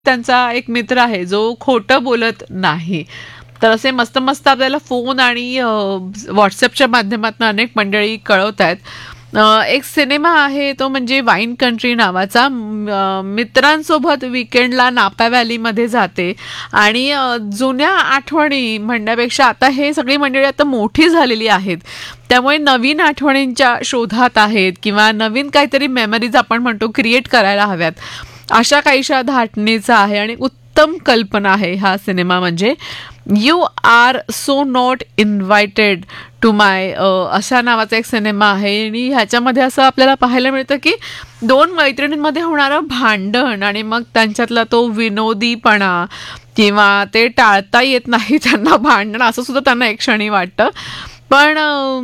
त्यांचा एक मित्र आहे जो खोटं बोलत नाही. तर असे मस्त मस्त आपल्याला फोन आणि व्हॉट्सअपच्या माध्यमातून अनेक मंडळी कळवत आहेत. एक सिनेमा आहे तो म्हणजे वाईन कंट्री नावाचा. मित्रांसोबत विकेंडला नापा व्हॅलीमध्ये जाते आणि जुन्या आठवणी म्हणण्यापेक्षा आता हे सगळी मंडळी आता मोठी झालेली आहेत, त्यामुळे नवीन आठवणींच्या शोधात आहेत किंवा नवीन काहीतरी मेमरीज आपण म्हणतो क्रिएट करायला हव्यात, अशा काहीशा धाटणीचा आहे आणि उत्तम कल्पना आहे हा सिनेमा. म्हणजे you are so not invited to माय अशा नावाचा एक सिनेमा आहे. आणि ह्याच्यामध्ये असं आपल्याला पाहायला मिळतं की दोन मैत्रिणींमध्ये होणारं भांडण आणि मग त्यांच्यातला तो विनोदीपणा किंवा ते टाळता येत नाही त्यांना भांडण असं सुद्धा त्यांना एक क्षणी वाटतं. पण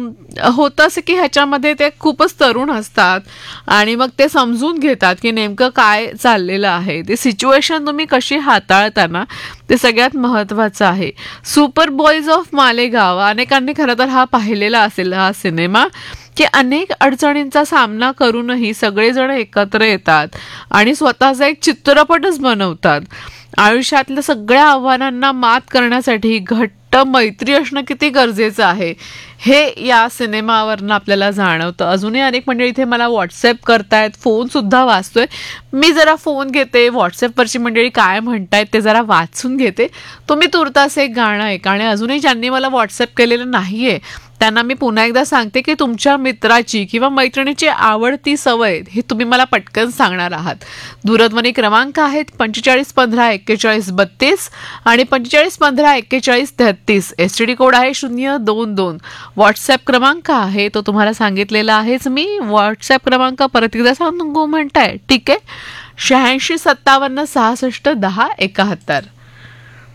होतं असं की ह्याच्यामध्ये ते खूपच तरुण असतात आणि मग ते समजून घेतात की नेमकं काय चाललेलं आहे, ते सिच्युएशन तुम्ही कशी हाताळता ना, ते सगळ्यात महत्त्वाचं आहे. सुपर बॉयज ऑफ मालेगाव अनेकांनी खरं तर हा पाहिलेला असेल हा सिनेमा, की अनेक अडचणींचा सामना करूनही सगळेजण एकत्र येतात आणि स्वतःचा एक चित्रपटच बनवतात. आयुष्यातल्या सगळ्या आव्हानांना मात करण्यासाठी घट्ट मैत्री असणं किती गरजेचं आहे हे या सिनेमावरनं आपल्याला जाणवतं. अजूनही अनेक मंडळी इथे मला व्हॉट्सअप करतायत, फोन सुद्धा वाचतोय. मी जरा फोन घेते, व्हॉट्सअपवरची मंडळी काय म्हणतायत ते जरा वाचून घेते. तुम्ही तुर्तास एक गाणं ऐका आणि अजूनही ज्यांनी मला व्हॉट्सअप केलेलं नाहीये त्यांना मी पुन्हा एकदा सांगते की तुमच्या मित्राची किंवा मैत्रिणीची आवडती सवय हे तुम्ही मला पटकन सांगणार आहात. दूरध्वनी क्रमांक आहेत 45 15 41 32 आणि 45 15 41 33. STD कोड आहे 022. व्हॉट्सअप क्रमांक आहे तो तुम्हाला सांगितलेला आहेच मी. व्हॉट्सअप क्रमांक परत एकदा सांगू म्हणताय, ठीक आहे? 86 57 66 10 71.